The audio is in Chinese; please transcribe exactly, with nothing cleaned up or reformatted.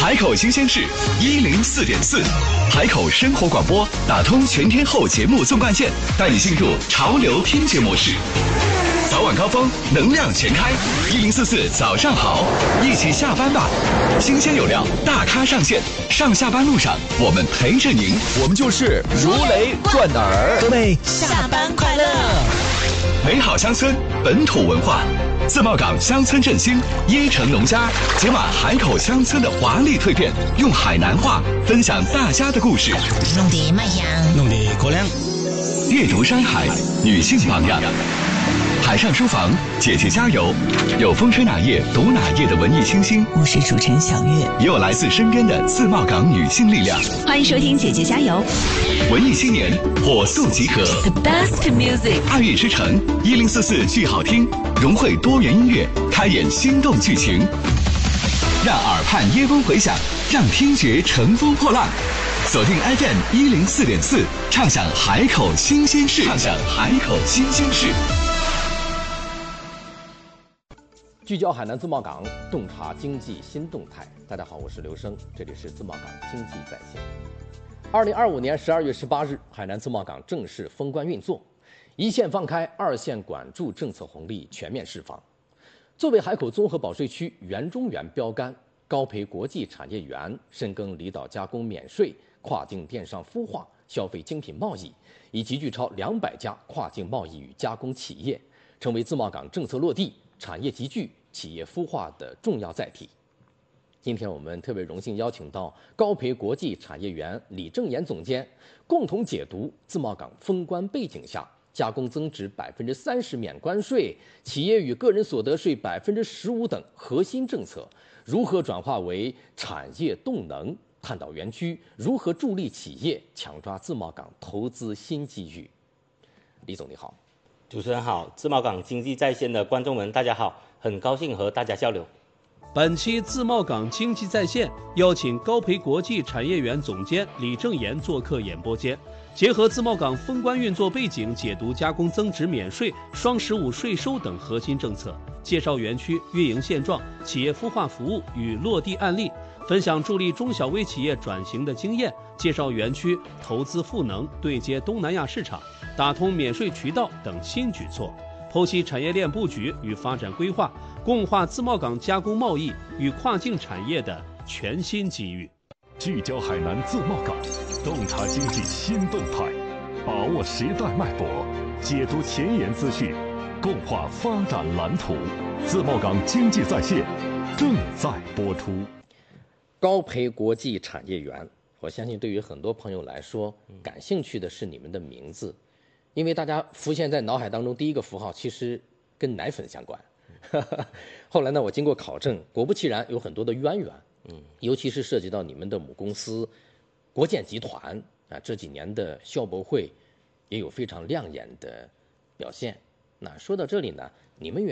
海口新鲜事一零四点四，海口生活广播打通全天候节目纵贯线，带你进入潮流听觉模式。早晚高峰，能量全开，一零四四早上好，一起下班吧。新鲜有料，大咖上线，上下班路上我们陪着您， 我们就是如雷贯耳。 各位下班快乐！ 美好乡村，本土文化。自贸港乡村振兴，椰城农家解码海口乡村的华丽蜕变，用海南话分享大家的故事， 弄得卖香， 弄得过凉。 阅读山海，女性榜样。海上书房，姐姐加油！有风吹哪页读哪页的文艺清新， 我是主持人小月， 也有来自身边的自贸港女性力量。 欢迎收听姐姐加油！ 文艺青年火速集合 ，The best music， 爱乐之城一零四四剧好听，融汇多元音乐，开演心动剧情，让耳畔耶风回响，让听觉乘风破浪。锁定 F M 一零四点四，畅享海口新鲜事，畅享海口新鲜事。 聚焦海南自贸港，洞察经济新动态。大家好，我是刘生，这里是自贸港经济在线。二零二五年十二月十八日，海南自贸港正式封关运作，一线放开，二线管住政策红利全面释放。作为海口综合保税区园中园标杆，高培国际产业园深耕离岛加工免税、跨境电商孵化、消费精品贸易，已集聚超两百家跨境贸易与加工企业，成为自贸港政策落地、产业集聚、企业孵化的重要载体。今天我们特别荣幸邀请到高培国际产业园李正岩总监，共同解读自贸港封关背景下加工增值百分之三十免关税、企业与个人所得税百分之十五等核心政策如何转化为产业动能，探讨园区如何助力企业抢抓自贸港投资新机遇。李总你好。 主持人好，自贸港经济在线的观众们大家好，很高兴和大家交流。 本期自贸港经济在线邀请高培国际产业园总监李正岩做客演播间，结合自贸港封关运作背景，解读加工增值免税、双十五税收等核心政策，介绍园区运营现状、企业孵化服务与落地案例，分享助力中小微企业转型的经验，介绍园区投资赋能、对接东南亚市场、打通免税渠道等新举措，剖析产业链布局与发展规划，共话自贸港加工贸易与跨境产业的全新机遇。 聚焦海南自贸港，洞察经济新动态，把握时代脉搏，解读前沿资讯，共话发展蓝图。自贸港经济在线正在播出。 高培国际产业园，我相信对于很多朋友来说，感兴趣的是你们的名字，因为大家浮现在脑海当中第一个符号其实跟奶粉相关。后来呢，我经过考证，果不其然有很多的渊源，嗯，尤其是涉及到你们的母公司国建集团啊，这几年的校博会也有非常亮眼的表现。那说到这里呢，你们园